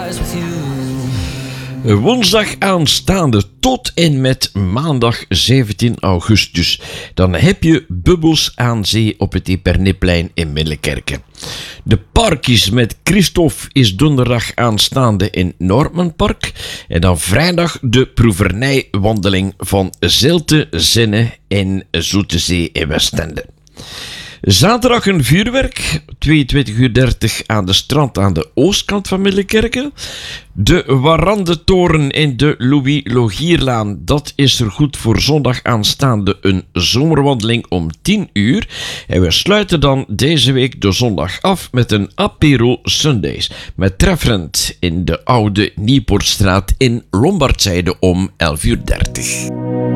Woensdag aanstaande tot en met maandag 17 augustus. Dan heb je Bubbels aan Zee op het Epernayplein in Middelkerken. De Parkies met Christophe is donderdag aanstaande in Noordmenpark. En dan vrijdag de proevernijwandeling van Zilte Zinne in Zoete Zee in Westende. Zaterdag een vuurwerk, 22:30 aan de strand aan de oostkant van Middelkerken. De Warandentoren in de Louis Logierlaan, dat is er goed voor zondag aanstaande een zomerwandeling om 10 uur. En we sluiten dan deze week de zondag af met een Apero Sundays met trefferend in de oude Nieuwpoortstraat in Lombardzijde om 11:30 uur.